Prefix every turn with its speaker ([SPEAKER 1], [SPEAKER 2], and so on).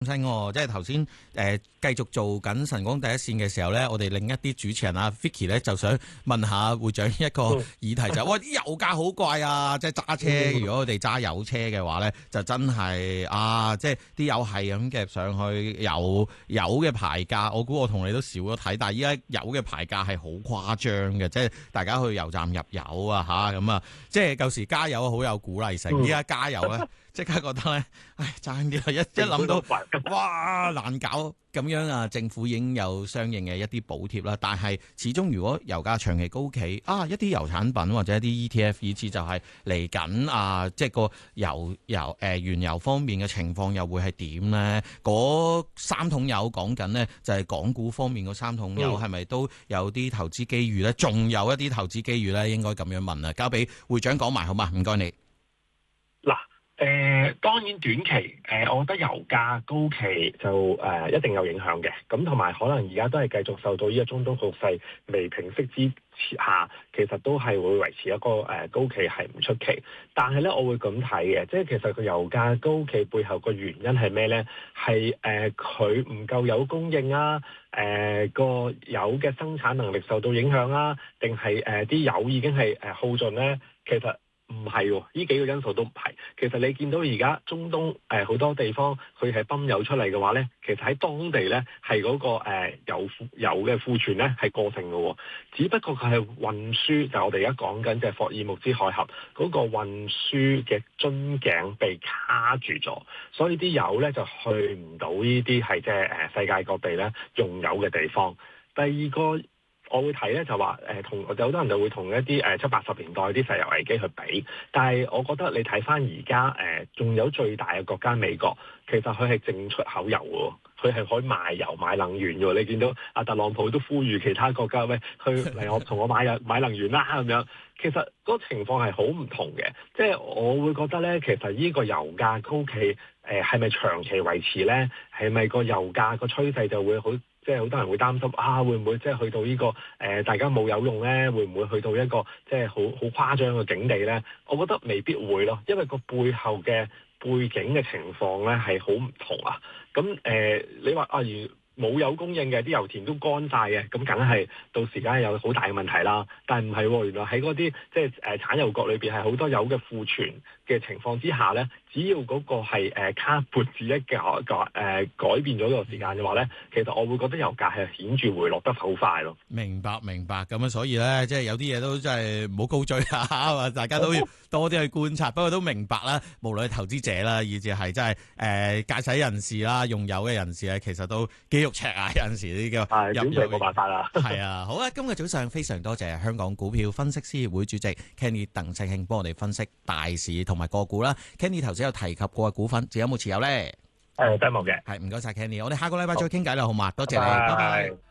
[SPEAKER 1] 即係頭先繼續做緊晨光第一線嘅時候咧，我哋另一啲主持人啊 Vicky 咧就想問下會長一個議題就係，喂，啲油價好貴啊！即係揸車，如果我哋揸油車嘅話咧，就真係即係啲油係咁夾上去，油嘅牌價，我估我同你都少咗睇，但係依家油嘅牌價係好誇張嘅，即係大家去油站入油啊嚇咁啊，即係舊時加油好有鼓勵性，依家加油咧。即刻覺得咧，爭啲啦！一諗到，哇難搞咁樣啊！政府已經有相應嘅一啲補貼啦，但係始終如果油價長期高企，一啲油產品或者一啲 ETF，以至就係嚟緊即係個原油方面嘅情況又會係點咧？嗰3桶油講緊咧，就係港股方面嗰3桶油係咪都有啲投資機遇咧？仲有一啲投資機遇咧，應該咁樣問啊！交俾會長講埋好嘛？唔該你。
[SPEAKER 2] 嗱。當然短期我覺得油價高企就一定有影響嘅，咁同埋可能而家都係繼續受到呢個中東局勢未平息之下，其實都係會維持一個高企係唔出奇。但係咧，我會咁睇嘅，即係其實個油價高企背後個原因係咩咧？係佢唔夠油供應啊，個油嘅生產能力受到影響啊，定係啲油已經係耗盡咧？其實唔係喎，呢幾個因素都唔係。其實你見到而家中東好多地方佢係泵油出嚟嘅話咧，其實喺當地咧係嗰個油嘅庫存咧係過剩嘅喎，只不過佢係運輸就我哋而家講緊就係霍爾木茲海峽嗰個運輸嘅樽頸被卡住咗，所以啲油咧就去唔到呢啲係即係世界各地咧用油嘅地方。第二個我會睇咧就話同有好多人就會同一啲70-80年代啲石油危機去比，但係我覺得你睇翻而家仲有最大嘅國家美國，其實佢係淨出口油喎，佢係可以賣油買能源嘅喎。你見到阿特朗普都呼籲其他國家喂去嚟同我買能源啦咁樣，其實嗰個情況係好唔同嘅。即係我會覺得咧，其實呢個油價高企係咪長期維持咧？係咪個油價個趨勢就會好？即係好多人會擔心會唔會即係去到呢個大家冇油用咧？會唔會去到一個即係好誇張嘅境地咧？我覺得未必會咯，因為個背後嘅背景嘅情況咧係好唔同啊。咁你話冇油供應嘅，啲油田都乾晒嘅，咁梗係到時間有好大嘅問題啦。但係唔係喎，原來喺嗰啲即係產油國裏邊係好多油嘅庫存嘅情況之下咧，只要嗰個係卡脖子一改變咗個時間嘅話咧，其實我會覺得油價係顯著回落得好快咯。
[SPEAKER 1] 明白咁樣，所以咧即係有啲嘢都真係唔好高追啊！大家都要多啲去觀察。不過都明白啦，無論係投資者啦，以至係真係駕駛人士啦、用油嘅人士咧，其實都肌肉赤啊！有陣時呢個
[SPEAKER 2] 入油冇辦法啦。
[SPEAKER 1] 係啊，好啊！今日早上非常多謝香港股票分析師協會主席 Kenny 鄧世慶幫我哋分析大市同埋個股啦。Kenny 頭先有提及過嘅股份，仲有冇持有咧？
[SPEAKER 2] 都冇嘅。
[SPEAKER 1] 係唔該晒 Kenny，我哋下個禮拜再傾偈啦，好嘛？多謝你，拜拜。